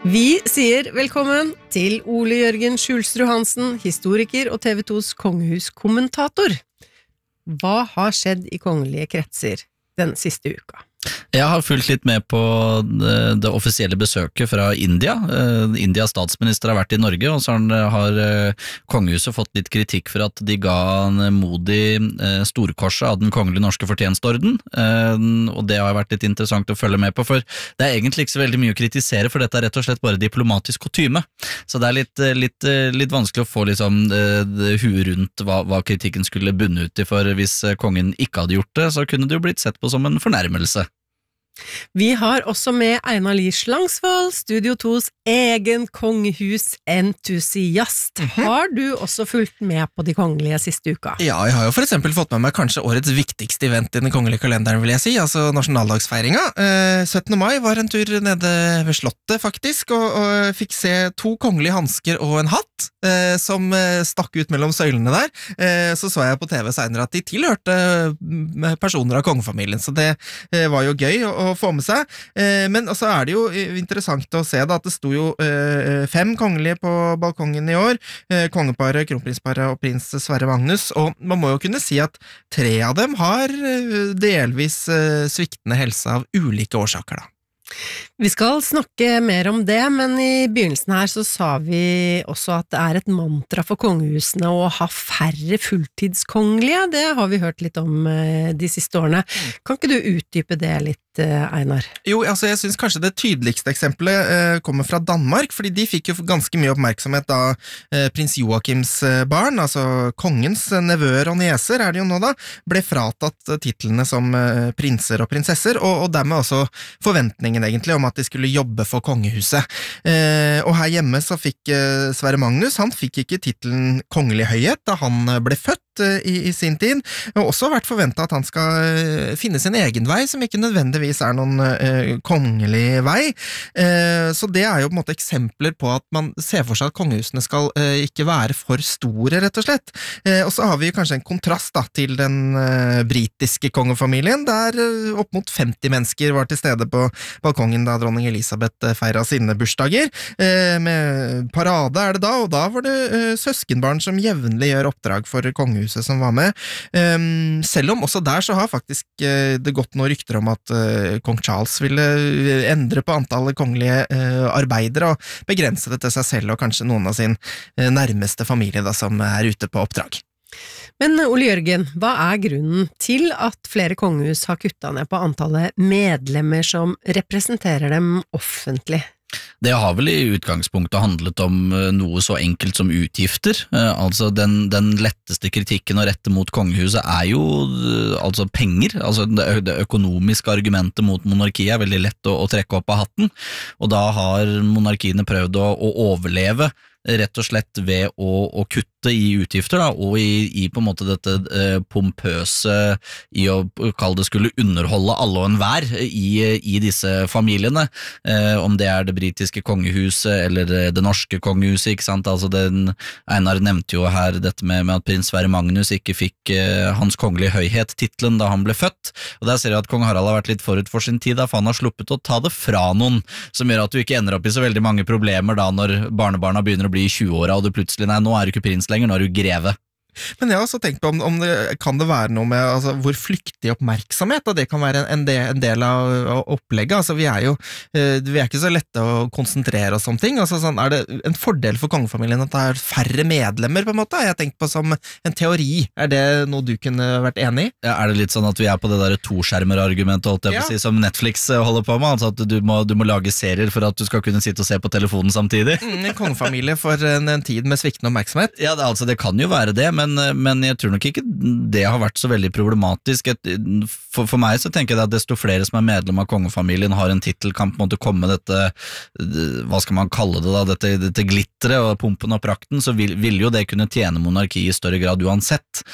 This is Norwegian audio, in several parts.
Vi sier velkommen til Ole Jørgen Skjulsrud Hansen, historiker og TV 2s kongehuskommentator. Hva har skjedd i kongelige kretser den siste uka? Jeg har fulgt litt med på det offisielle besøket fra India. Indias statsminister har vært i Norge, og så har kongehuset fått litt kritikk for at de ga en modig storkorset av den kongelige norske fortjenstorden, og det har vært litt interessant å følge med på, for det er egentlig ikke så veldig mye å kritisere, for dette er rett og slett bare diplomatisk kutyme. Så det er litt vanskelig å få liksom, huet rundt hva kritikken skulle bunne ut i, for hvis kongen ikke hadde gjort det, så kunne det jo blitt sett på som en fornærmelse. Vi har også med Einar Lie Slangsvold, Studio 2s egen kongehusentusiast. Har du også fulgt med på de kongelige siste uka? Ja, jeg har jo for eksempel fått med meg kanskje årets viktigste event i den kongelige kalenderen, vil jeg si, altså nasjonaldagsfeiringa. 17. mai var en tur nede ved Slottet, faktisk, og fikk se 2 kongelige hansker og en hatt, som stakk ut mellom søylene der. Så jeg på TV senere at de tilhørte personer av kongefamilien, så det var jo gøy å få med seg. Men også er det jo interessant å se da, at det sto jo 5 kongelige på balkongen i år, kongeparet, kronprinsparet og prins Sverre Magnus, og man må jo kunne si at 3 av dem har delvis sviktende helse av ulike årsaker da. Vi skal snakke mer om det, men i begynnelsen her så sa vi også at det er et mantra for kongehusene å ha færre fulltidskongelige. Det har vi hørt litt om de siste årene. Kan ikke du utdype det litt, Einar? Jo, altså jeg synes kanskje det tydeligste eksempelet kommer fra Danmark, fordi de fikk jo ganske mye oppmerksomhet da prins Joachims barn, altså kongens nevøer og nieser er det jo nå da, ble fratatt titlene som prinser og prinsesser, og dermed også forventningen egentlig om at de skulle jobbe for kongehuset. Og her hjemme så fikk Sverre Magnus, han fikk ikke titlen kongelig høyhet da han ble født i sin tid, og også vært forventet at han skal finne sin egen vei, som ikke nødvendigvis er noen kongelig vei. Så det er jo på en måte eksempler på at man ser for seg at kongehusene skal ikke være for store, rett og slett. Og så har vi kanskje en kontrast da, til den britiske kongefamilien, der opp mot 50 mennesker var til stede på balkongen da dronning Elisabeth feiret sine bursdager. Med parade er det da, og da var det søskenbarn som jevnlig gjør oppdrag for kongehuset som var med. Selv om også der så har faktisk det gått noen rykter om at kong Charles ville endre på antallet kongelige arbeidere og begrense det til seg selv og kanskje noen av sin nærmeste familie da, som er ute på oppdrag. Men Ole Jørgen, hva er grunnen til at flere kongehus har kuttet ned på antallet medlemmer som representerer dem offentlig? Det har vel i utgangspunktet handlet om noe så enkelt som utgifter. Altså den letteste kritikken å rette mot kongehuset er jo altså penger. Altså det økonomiske argumentet mot monarkiet er veldig lett å trekke opp av hatten, og da har monarkiene prøvd å overleve rett og slett ved å kutte i utgifter da, og i på en måte dette pompøse i å kalle det skulle underholde alle og enhver i disse familiene, om det er det britiske kongehuset eller det norske kongehuset, ikke sant? Altså Einar nevnte jo her dette med at prins Sverre Magnus ikke fikk hans kongelige høyhet titlen da han ble født, og der ser jeg at kong Harald har vært litt forut for sin tid da, for han har sluppet å ta det fra noen, som gjør at du ikke ender opp i så veldig mange problemer da når barnebarna begynner å bli i 20-åra, og du plutselig, nei, nå er du ikke prins lenger, nå er du greve. Men jeg har også tenkt på om det kan det være noe med altså, hvor flyktig oppmerksomhet, og det kan være en del av opplegget. Altså, vi er ikke så lette å konsentrere oss om ting. Altså, sånn, er det en fordel for kongefamilien at det er færre medlemmer, på en måte? Jeg har tenkt på som en teori. Er det noe du kunne vært enig i? Ja, er det litt sånn at vi er på det der toskjermer-argumentet, holdt jeg på å si, som Netflix holder på med? Altså at du må lage serier for at du skal kunne sitte og se på telefonen samtidig? En kongefamilie for en tid med sviktende oppmerksomhet? Ja, det kan jo være det, men jeg tror nok ikke det har vært så veldig problematisk. For meg så tenker jeg at desto flere som er medlem av kongefamilien har en titel, kan på en måte komme dette, hva skal man kalle det da, dette glitteret og pumpen og prakten, så vil jo det kunne tjene monarki i større grad uansett.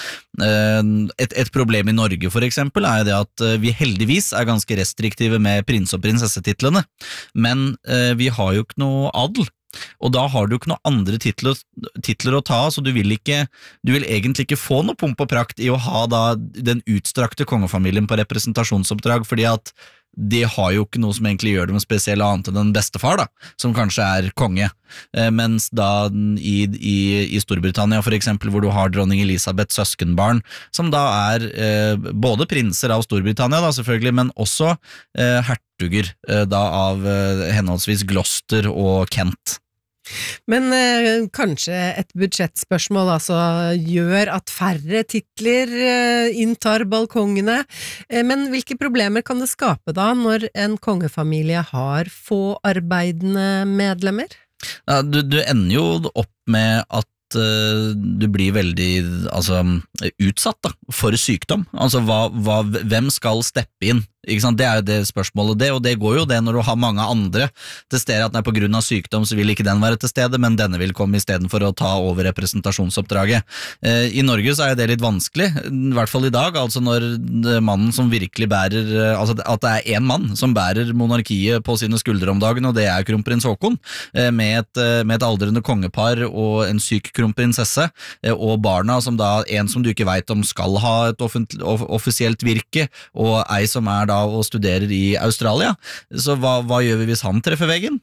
Et problem i Norge for eksempel er det at vi heldigvis er ganske restriktive med prins- og prinsessetitlene, men vi har jo ikke noe adel. og da har du ikke noen andre titler å ta, så du vil egentlig ikke få noe pomp og prakt i å ha da den utstrakte kongefamilien på representasjonsoppdrag, fordi at de har jo ikke noe som egentlig gjør dem spesielt annet enn en bestefar da, som kanskje er konge, mens da i Storbritannia for eksempel, hvor du har dronning Elisabeths søskenbarn, som da er både prinser av Storbritannia da selvfølgelig, men også hertuger da av henholdsvis Gloucester og Kent. Men kanskje et budsjettspørsmål altså gjør at færre titler inntar balkongene, men hvilke problemer kan det skape da når en kongefamilie har få arbeidende medlemmer? Ja, du ender jo opp med at du blir veldig utsatt da, for sykdom. Altså, hvem skal steppe inn? Ikke sant? Det er jo det spørsmålet, og det går jo det når du har mange andre til stede, at på grunn av sykdom så vil ikke den være til stede, men denne vil komme i stedet for å ta over representasjonsoppdraget. I Norge så er det litt vanskelig, i hvert fall i dag, altså når mannen som virkelig bærer, altså at det er en mann som bærer monarkiet på sine skuldre om dagen, og det er kronprins Haakon, med et aldrende kongepar og en syk kronprinsesse, og barna som da, en som du ikke vet om skal ha et offisielt virke, og ei som er da og studerer i Australia, så hva gjør vi hvis han treffer veggen?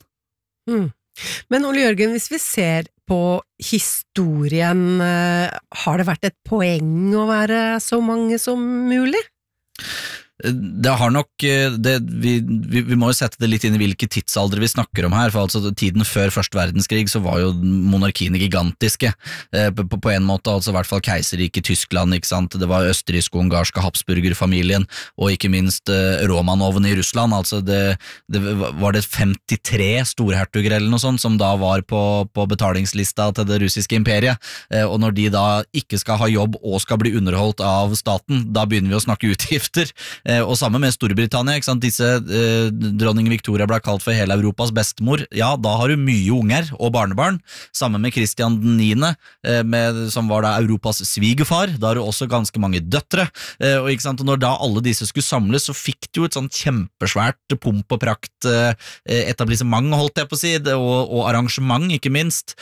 Men Ole Jørgen, hvis vi ser på historien, har det vært et poeng å være så mange som mulig? Det har nok vi må jo sette det litt inn i hvilke tidsaldre vi snakker om her, for altså tiden før første verdenskrig så var jo monarkiene gigantiske på en måte, altså i hvert fall keiserriket Tyskland, ikke sant? Det var østerrikske og ungarske Habsburger-familien, og ikke minst Romanovene i Russland, altså det var det 53 storhertuger eller noe sånt som da var på betalingslista til det russiske imperiet, og når de da ikke skal ha jobb og skal bli underholdt av staten, da begynner vi å snakke utgifter. Og sammen med Storbritannia, ikke sant? Dronning Victoria ble kalt for hele Europas bestemor, ja, da har du mye unger og barnebarn, sammen med Kristian den 9., som var da Europas svigerfar, da har du også ganske mange døtre, og, ikke sant? Og når da alle disse skulle samles, så fikk du et sånt kjempesvært pomp og prakt etablissement, holdt jeg på å si, og arrangement, ikke minst,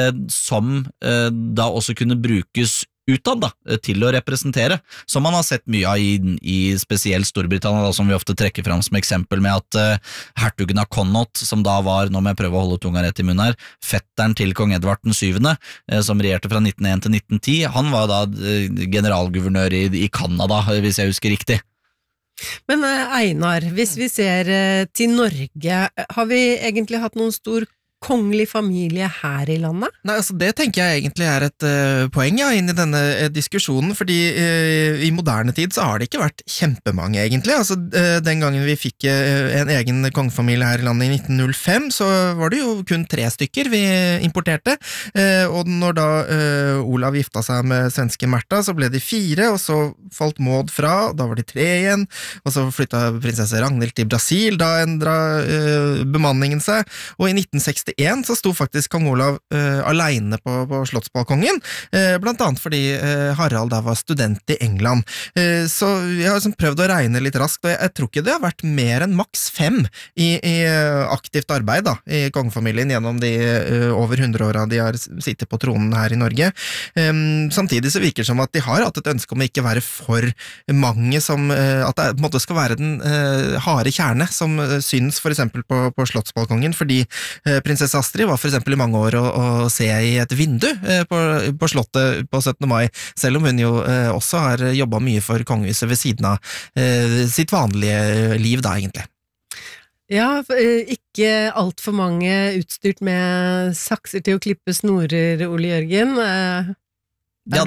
som da også kunne brukes utad da, til å representere, som man har sett mye av i spesielt Storbritannia, da, som vi ofte trekker fram som eksempel med at hertugen av Connaught, som da var, nå må jeg prøve å holde tunga rett i munnen her, fetteren til kong Edvard den 7., som regjerte fra 1901 til 1910, han var da generalguvernør i Canada, hvis jeg husker riktig. Men Einar, hvis vi ser til Norge, har vi egentlig hatt noen stor kongelig familie her i landet? Nei, altså det tenker jeg egentlig er et poeng inn i denne diskusjonen, fordi i moderne tid så har det ikke vært kjempemange egentlig. Altså den gangen vi fikk en egen kongefamilie her i landet i 1905, så var det jo kun 3 stykker vi importerte, og når da Olav gifta seg med svenske Märtha, så ble de 4, og så falt Maud fra, da var de 3 igjen, og så flyttet prinsesse Ragnhild til Brasil, da endret bemanningen seg, og i 1961 så sto faktisk kong Olav alene på slottsbalkongen, blant annet fordi Harald da var student i England. Så jeg har liksom prøvd å regne litt raskt, og jeg tror ikke det har vært mer enn maks 5 i aktivt arbeid da, i kongefamilien gjennom de over 100 årene de har sittet på tronen her i Norge. Samtidig så virker det som at de har hatt et ønske om å ikke være for mange, som at det på en måte skal være den harde kjerne som syns for eksempel på slottsbalkongen, fordi prinsesse Astrid var for eksempel i mange år å se i et vindu på slottet på 17. mai, selv om hun jo også har jobbet mye for kongehuset ved siden av sitt vanlige liv da, egentlig. Ja, ikke alt for mange utstyrt med sakser til å klippe snorer, Ole Jørgen. Ja,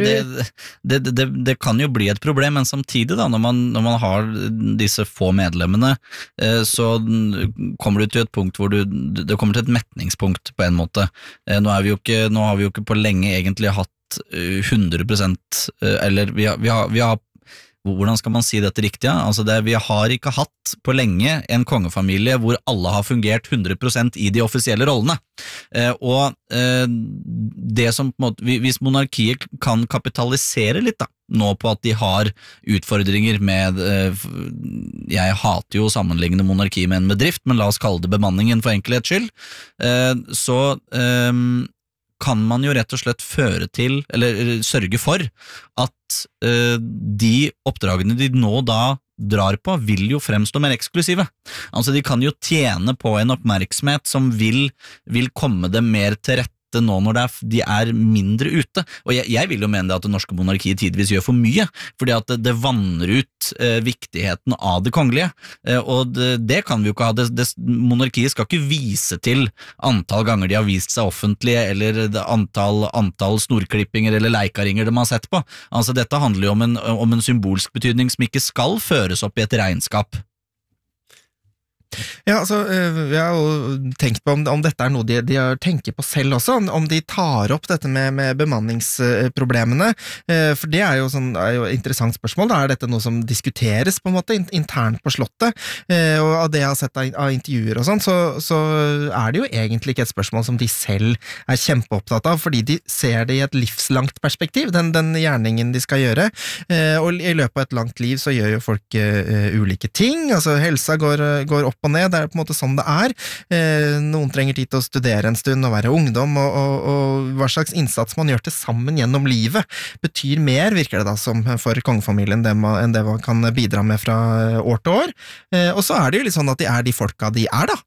det kan jo bli et problem, men samtidig da, når man har disse få medlemmene, så kommer du til et punkt hvor det kommer til et metningspunkt på en måte. Nå har vi jo ikke på lenge egentlig hatt 100%, eller vi har hvordan skal man si dette riktig? Ja? Altså vi har ikke hatt på lenge en kongefamilie hvor alle har fungert 100% i de offisielle rollene. Det som på en måte, hvis monarkiet kan kapitalisere litt da, nå på at de har utfordringer med, jeg hater jo å sammenligne monarki med en bedrift, men la oss kalle det bemanningen for enkelhets skyld, så kan man jo rett og slett føre til, eller sørge for, at de oppdragene de nå da drar på, vil jo fremstå mer eksklusive. Altså de kan jo tjene på en oppmerksomhet som vil komme dem mer til rette nå når de er mindre ute. Og jeg vil jo mene det at det norske monarkiet tidvis gjør for mye, fordi at det vanner ut viktigheten av det kongelige, og det kan vi jo ikke ha. Monarkiet skal ikke vise til antall ganger de har vist seg offentlige, eller antall snorklippinger eller leikaringer de har sett på. Altså dette handler jo om en symbolsk betydning som ikke skal føres opp i et regnskap. Ja, altså, jeg har jo tenkt på om dette er noe de tenker på selv også, om de tar opp dette med bemanningsproblemene, for det er jo et interessant spørsmål. Da er dette noe som diskuteres på en måte internt på slottet, og av det jeg har sett av intervjuer og sånn, så er det jo egentlig ikke et spørsmål som de selv er kjempeopptatt av, fordi de ser det i et livslangt perspektiv, den gjerningen de skal gjøre, og i løpet av et langt liv så gjør jo folk ulike ting, altså helsa går opp og ned, det er på en måte sånn det er. Noen trenger tid til å studere en stund og være ungdom, og hva slags innsats man gjør til sammen gjennom livet betyr mer, virker det da, som for kongefamilien enn det man kan bidra med fra år til år. Og så er det jo litt sånn at de er de folka de er da,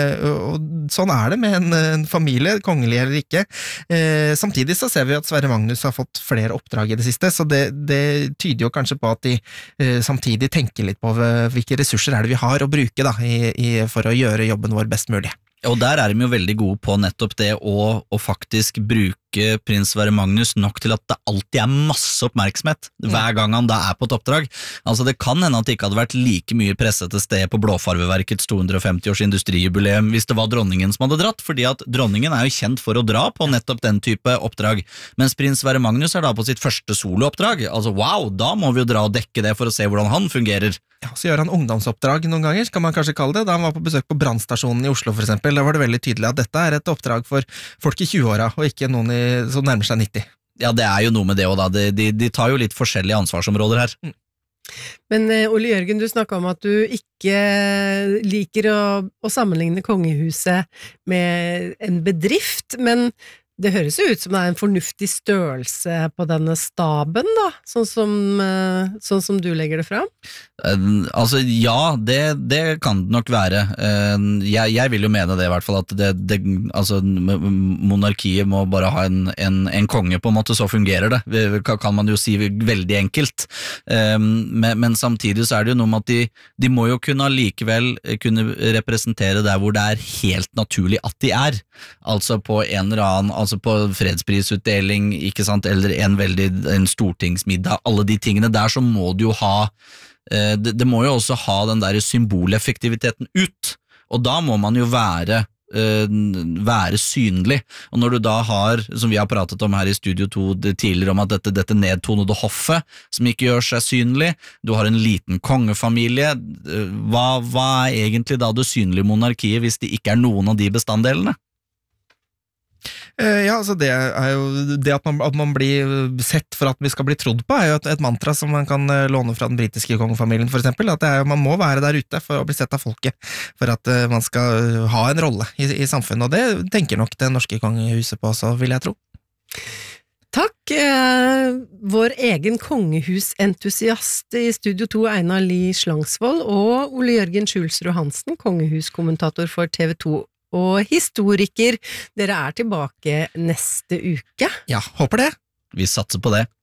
og sånn er det med en familie, kongelig eller ikke. Samtidig så ser vi at Sverre Magnus har fått flere oppdrag i det siste, så det tyder jo kanskje på at de samtidig tenker litt på hvilke ressurser er det vi har å bruke da, for å gjøre jobben vår best mulig. Og der er de jo veldig gode på nettopp det å faktisk bruke prins Sverre Magnus nok til at det alltid er masse oppmerksomhet hver gang han da er på et oppdrag. Altså det kan hende at det ikke hadde vært like mye presse til stede på Blåfarveverkets 250-års industrijubileum hvis det var dronningen som hadde dratt, fordi at dronningen er jo kjent for å dra på nettopp den type oppdrag, mens prins Sverre Magnus er da på sitt første solooppdrag. Altså wow, da må vi jo dra og dekke det for å se hvordan han fungerer. Ja, så gjør han ungdomsoppdrag noen ganger, kan man kanskje kalle det. Da han var på besøk på brannstasjonen i Oslo for eksempel, da var det veldig tydelig at dette er et oppdrag for folk i 20-åra, og ikke noen som nærmer seg 90. Ja, det er jo noe med det også da, de tar jo litt forskjellige ansvarsområder her. Men Ole Jørgen, du snakket om at du ikke liker å sammenligne kongehuset med en bedrift, men det høres jo ut som det er en fornuftig størrelse på denne staben da, sånn som du legger det fram? Altså ja, det kan det nok være. Jeg vil jo mene det i hvert fall, at altså, monarkiet må bare ha en konge på en måte, så fungerer det, kan man jo si veldig enkelt. Men samtidig så er det jo noe med at de må jo likevel kunne representere der hvor det er helt naturlig at de er, altså på en eller annen, altså på fredsprisutdeling, ikke sant, eller en stortingsmiddag, alle de tingene der, så må du jo ha det må jo også ha den der symboleffektiviteten ut, og da må man jo være synlig, og når du da har, som vi har pratet om her i Studio 2 tidligere, om at dette nedtonede hoffet, som ikke gjør seg synlig, du har en liten kongefamilie, hva er egentlig da det synlige monarkiet hvis det ikke er noen av de bestanddelene? Ja, altså det er jo det at man blir sett for at vi skal bli trodd på, er jo et mantra som man kan låne fra den britiske kongefamilien for eksempel, at man må være der ute for å bli sett av folket, for at man skal ha en rolle i samfunnet, og det tenker nok det norske kongehuset på også, vil jeg tro. Takk, vår egen kongehusentusiast i Studio 2, Einar Lie Slangsvold, og Ole Jørgen Schulsrud Hansen, kongehuskommentator for TV 2 og historiker. Dere er tilbake neste uke. Ja, håper det. Vi satser på det.